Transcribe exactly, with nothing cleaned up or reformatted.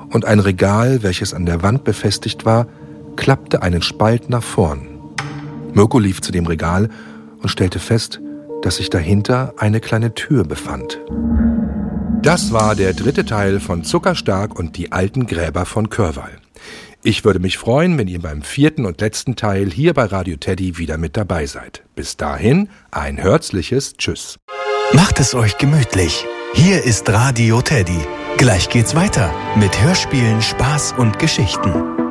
und ein Regal, welches an der Wand befestigt war, klappte einen Spalt nach vorn. Mirko lief zu dem Regal und stellte fest, dass sich dahinter eine kleine Tür befand. Das war der dritte Teil von Zuckerstark und die alten Gräber von Körwall. Ich würde mich freuen, wenn ihr beim vierten und letzten Teil hier bei Radio Teddy wieder mit dabei seid. Bis dahin ein herzliches Tschüss. Macht es euch gemütlich. Hier ist Radio Teddy. Gleich geht's weiter mit Hörspielen, Spaß und Geschichten.